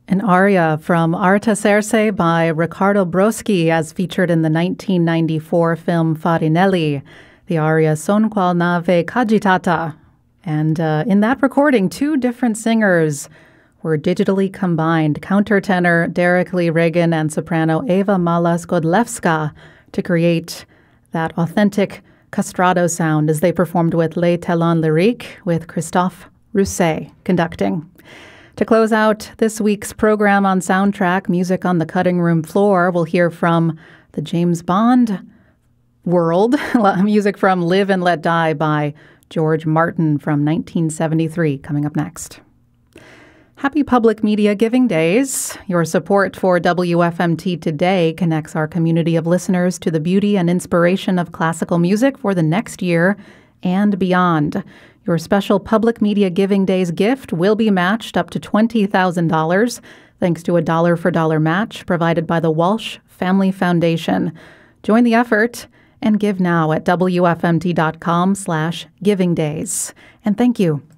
An aria from Artaserse by Riccardo Broschi as featured in the 1994 film Farinelli, the aria Son qual nave cagitata. And in that recording, two different singers were digitally combined, countertenor Derek Lee Reagan and soprano Eva Malas Godlewska, to create that authentic castrato sound as they performed with Les Talons Lyriques with Christophe Rousset conducting. To close out this week's program on Soundtrack, Music on the Cutting Room Floor, we'll hear from the James Bond world, music from Live and Let Die by George Martin from 1973, coming up next. Happy Public Media Giving Days. Your support for WFMT Today connects our community of listeners to the beauty and inspiration of classical music for the next year and beyond. Your special Public Media Giving Days gift will be matched up to $20,000 thanks to a dollar-for-dollar match provided by the Walsh Family Foundation. Join the effort and give now at WFMT.com/givingdays. And thank you